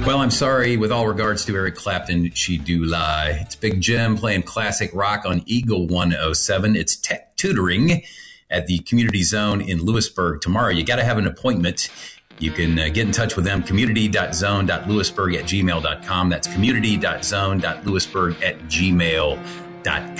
Well, I'm sorry. With all regards to Eric Clapton, she do lie. It's Big Jim playing classic rock on Eagle 107. It's tech tutoring at the Community Zone in Lewisburg tomorrow. You got to have an appointment. You can get in touch with them, community.zone.lewisburg@gmail.com. That's community.zone.lewisburg@gmail.com.